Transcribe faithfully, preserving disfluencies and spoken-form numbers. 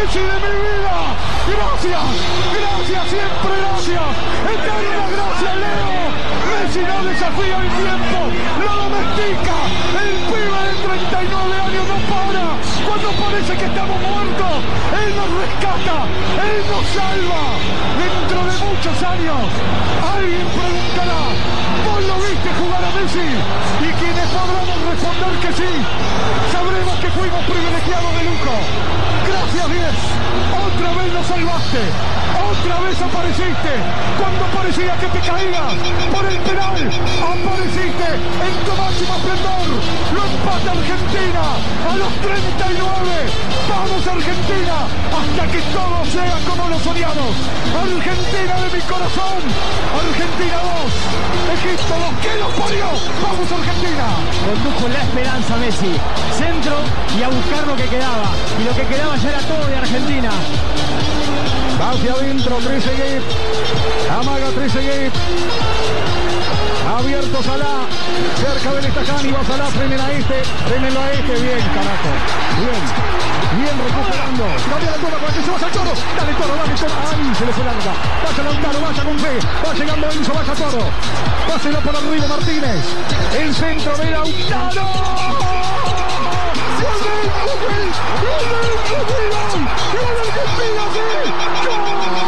Messi de mi vida. Gracias, gracias, siempre gracias. Eterna gracias, Leo. Messi no desafía el tiempo, lo domestica. El pibe de treinta y nueve años no para. Cuando parece que estamos muertos, él nos rescata, él nos salva. Dentro de muchos años, alguien preguntará, ¿vos lo viste jugar a Messi? Y quienes podrán responder que sí, sabremos que fuimos privilegiados de lujo. Gracias, diez. Otra vez nos salvaste. Otra vez apareciste. Cuando parecía que te caías por el penal, apareciste en tu máximo esplendor. Lo empata Argentina a los treinta y nueve. Vamos, Argentina, hasta que todo sea como lo soñamos. Argentina de mi corazón. Argentina dos. Egipto dos. ¿Qué nos parió? Vamos, Argentina. Condujo la esperanza Messi. Centro y a buscar lo que quedaba. Y lo que quedaba ya era todo de Argentina. Hacia adentro, Trezeguet. Amaga Trezeguet. Abierto Salah. Cerca del Estaján y va Salah. Frenen a este. Frenenlo a este. Bien, carajo. Bien. Bien recuperando. Cambia la toma para que se vaya al Toro. Dale, Toro, dale, Toro. Ahí se le fue larga. Vaya Lautaro, vaya con fe. Va llegando Enzo, vaya Toro. Páselo por el Ruido Martínez. El centro de Lautaro. ¡Gol! ¡Gol! ¡Gol! ¡Gol! ¡Gol! ¡Gol! ¡Gol!